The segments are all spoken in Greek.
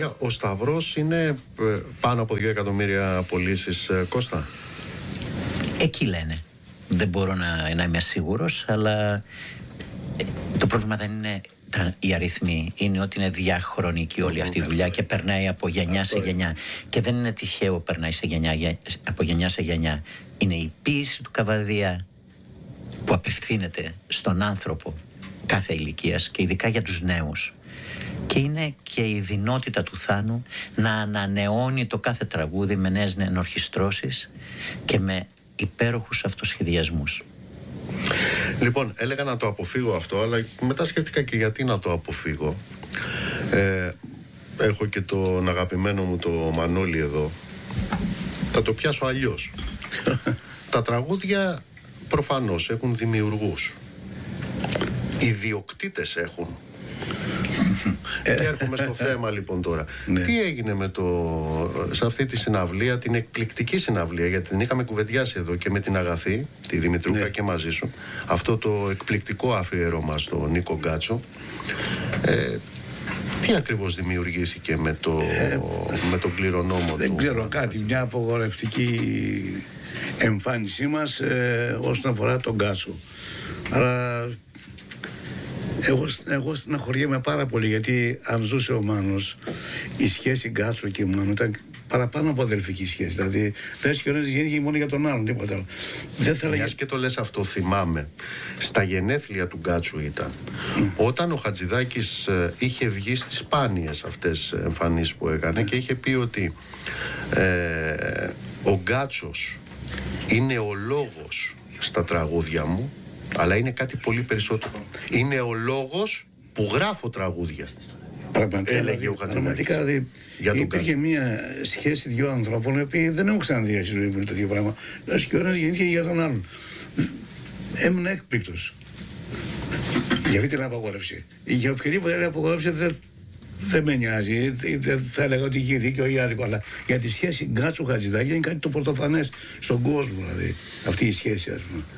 Τώρα ο Σταυρός είναι πάνω από 2 εκατομμύρια πωλήσεις, Κώστα. Εκεί λένε. Δεν μπορώ να είμαι σίγουρος, αλλά το πρόβλημα δεν είναι οι αριθμοί. Είναι ότι είναι διαχρονική όλη αυτή η δουλειά και περνάει από γενιά σε γενιά. Και δεν είναι τυχαίο περνάει από γενιά σε γενιά. Είναι η ποίηση του Καβαδία που απευθύνεται στον άνθρωπο κάθε ηλικίας και ειδικά για τους νέους. Και είναι και η δυνότητα του Θάνου να ανανεώνει το κάθε τραγούδι με νέες ενορχιστρώσεις και με υπέροχους αυτοσχεδιασμούς. Λοιπόν, έλεγα να το αποφύγω αυτό, αλλά μετά σκέφτηκα και γιατί να το αποφύγω. Έχω και τον αγαπημένο μου το Μανώλη εδώ. Θα το πιάσω αλλιώς. Τα τραγούδια προφανώς έχουν δημιουργούς. Οι διοκτήτες έχουν. Και έρχομαι στο θέμα λοιπόν τώρα. Τι έγινε σε αυτή τη συναυλία, την εκπληκτική συναυλία, γιατί την είχαμε κουβεντιάσει εδώ και με την Αγαθή, τη Δημητρούκα και μαζί σου, αυτό το εκπληκτικό αφιέρωμα στον Νίκο Γκάτσο. Τι ακριβώς δημιουργήθηκε με τον κληρονόμο του? Δεν ξέρω κάτι, μια απογορευτική εμφάνισή μας όσον αφορά τον Γκάτσο. Αλλά εγώ στεναχωριέμαι πάρα πολύ, γιατί αν ζούσε ο Μάνος, η σχέση Γκάτσο και Μάνου ήταν παραπάνω από αδελφική σχέση. Δηλαδή, πες και ο ένας γεννήθηκε μόνο για τον άλλον, τίποτα άλλο. Μιας και το λες αυτό, θυμάμαι. Στα γενέθλια του Γκάτσου ήταν. Όταν ο Χατζηδάκης είχε βγει στις σπάνιες αυτές εμφανίσεις που έκανε και είχε πει ότι ο Γκάτσος είναι ο λόγος στα τραγούδια μου, αλλά είναι κάτι πολύ περισσότερο. Είναι ο λόγος που γράφω τραγούδια. Πραγματικά, έλεγε ο Χατζηδάκης. Δηλαδή, υπήρχε μια σχέση δύο ανθρώπων οι οποίοι δεν έχουν ξαναδεί στη ζωή μου το ίδιο πράγμα. Λες και ο ένας γεννήθηκε για τον άλλον. Έμεινα έκπληκτος για αυτή την απαγόρευση. Για οποιαδήποτε άλλη απαγόρευση δεν με νοιάζει. Δεν θα έλεγα ότι είχε δίκιο ή άδικο. Αλλά για τη σχέση Γκάτσου Χατζηδάκη είναι κάτι το πρωτοφανές στον κόσμο. Δηλαδή, αυτή η σχέση, ας πούμε.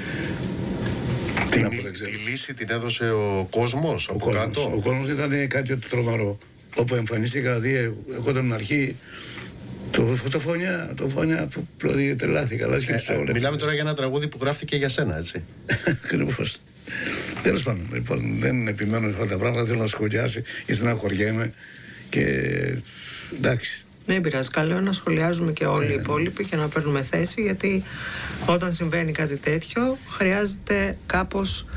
Τη λύση την έδωσε ο κόσμος από κάτω. Ο κόσμος ήταν κάτι τρομερό. Όπου εμφανίστηκε, δηλαδή, εγώ ήταν αρχή το φωνιά που δηλαδή τρελάθηκα. Μιλάμε τώρα για ένα τραγούδι που γράφτηκε για σένα, έτσι. Ακριβώς. Τέλος πάντων, λοιπόν, δεν επιμένω αυτά τα πράγματα, θέλω να σχολιάσω ή στεναχωριέμαι και εντάξει. Δεν πειράζει. Καλό είναι να σχολιάζουμε και όλοι οι υπόλοιποι και να παίρνουμε θέση, γιατί όταν συμβαίνει κάτι τέτοιο χρειάζεται κάπως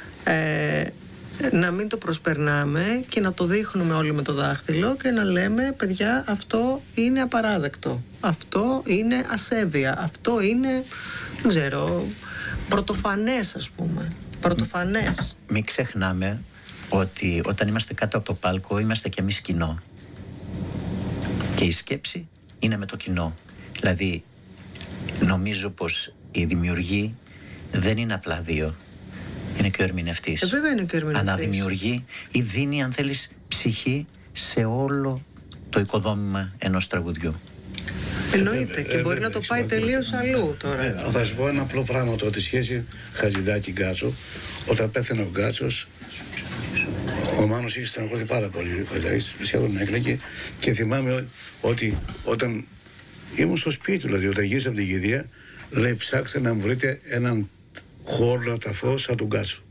να μην το προσπερνάμε και να το δείχνουμε όλοι με το δάχτυλο και να λέμε, παιδιά, αυτό είναι απαράδεκτο, αυτό είναι ασέβεια, αυτό είναι, δεν ξέρω, πρωτοφανές, ας πούμε. Πρωτοφανές. Μην ξεχνάμε ότι όταν είμαστε κάτω από το πάλκο είμαστε κι εμείς κοινό. Και η σκέψη είναι με το κοινό. Δηλαδή, νομίζω πως η δημιουργή δεν είναι απλά δύο. Είναι και ο ερμηνευτής. Βέβαια είναι και ο ερμηνευτής. Αναδημιουργεί ή δίνει, αν θέλεις, ψυχή σε όλο το οικοδόμημα ενός τραγουδιού. Εννοείται και μπορεί να το πάει τελείως αλλού τώρα. Θα σου πω ένα απλό πράγμα, το ότι σχέση Χατζηδάκη-Γκάτσο, όταν πέθανε ο Γκάτσος, ο Μάνος είχε στεναχωρηθεί πάρα πολύ, σχεδόν έκλαιγε, και θυμάμαι ότι όταν ήμουν στο σπίτι, δηλαδή όταν γύρισα από την κηδεία, λέει, ψάξτε να μου βρείτε έναν χώρο να ταφώ σαν τον Γκάτσο.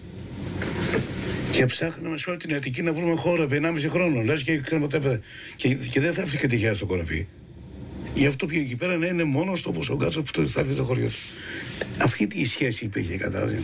Και ψάχναμε σε όλη την Αττική να βρούμε χώρο επί 1,5 χρόνο. Λες και και δεν θα έφυγε τυχαία στο Κοροπή. Γι' αυτό πήγε εκεί πέρα να είναι μόνος του όπως ο Γκάτσος που θα έρθει στο χωριό του. Αυτή η σχέση υπήρχε, κατάλαβε.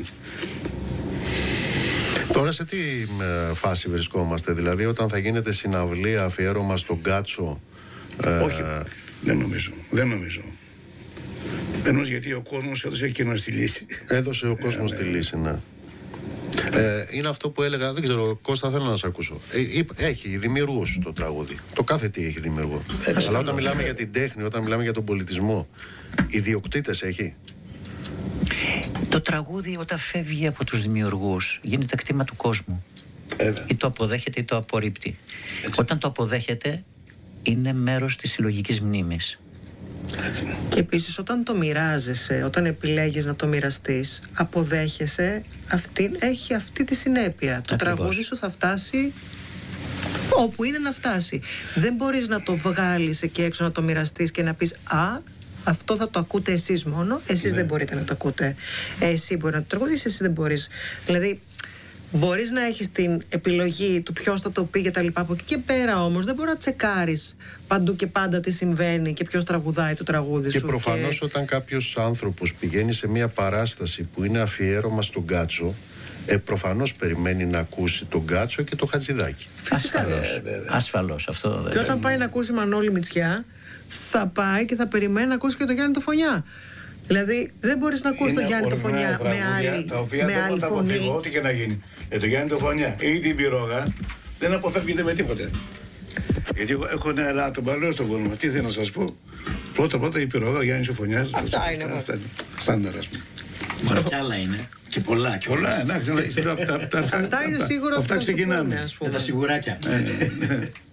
Τώρα σε τι φάση βρισκόμαστε, δηλαδή όταν θα γίνεται συναυλία, αφιέρωμα στον Γκάτσο? Όχι, δεν νομίζω. Δεν νομίζω γιατί ο κόσμος έδωσε εκείνος τη λύση. Έδωσε ο κόσμος τη λύση, ναι. Είναι αυτό που έλεγα, δεν ξέρω, Κώστα, θέλω να σε ακούσω. Έχει δημιουργούς το τραγούδι. Το κάθε τι έχει δημιουργό. Αλλά όταν μιλάμε για την τέχνη, όταν μιλάμε για τον πολιτισμό, ιδιοκτήτες έχει. Το τραγούδι όταν φεύγει από τους δημιουργούς γίνεται κτήμα του κόσμου. Ή το αποδέχεται ή το απορρίπτει. Όταν το αποδέχεται είναι μέρος της συλλογικής μνήμης. Και επίσης όταν το μοιράζεσαι, όταν επιλέγεις να το μοιραστείς, αποδέχεσαι, έχει αυτή τη συνέπεια. Το τραγούδι σου θα φτάσει Όπου είναι να φτάσει. Δεν μπορείς να το βγάλεις εκεί έξω, να το μοιραστείς και να πεις αυτό θα το ακούτε εσείς μόνο, εσείς δεν μπορείτε να το ακούτε. Εσύ μπορεί να το τραγουδήσεις, εσύ δεν μπορείς. Δηλαδή, μπορείς να έχεις την επιλογή του ποιος θα το πει και τα λοιπά. Από εκεί και πέρα όμως δεν μπορεί να τσεκάρεις παντού και πάντα τι συμβαίνει και ποιος τραγουδάει το τραγούδι σου. Και προφανώς όταν κάποιος άνθρωπος πηγαίνει σε μια παράσταση που είναι αφιέρωμα στον Γκάτσο, προφανώς περιμένει να ακούσει τον Γκάτσο και το Χατζηδάκι. Ασφαλώς. Αυτό. Και όταν πάει να ακούσει Μανώλη Μητσιά, θα πάει και θα περιμένει να ακούσει και τον Γιάννη το Φωνιά. Δηλαδή δεν μπορείς να ακούσει τον Γιάννη το Φωνιά με άλλη φωνή. Ό,τι και να γίνει. Το Γιάννη το Φωνιά ή την Πυρόγα δεν αποφεύγεται με τίποτε. Γιατί έχω ένα ελάττωμα, λέω στον κόσμο. Τι θέλω να σας πω. Πρώτα η Πυρόγα, ο Γιάννης ο Φωνιάς. Αυτά είναι. Στάνταρ, ας πούμε. Ωραία, κι άλλα είναι. Και πολλά. Πολλά, εντάξει. Αυτά είναι σίγουρα αυτά ξεκινάμε. Με τα σιγουράκια.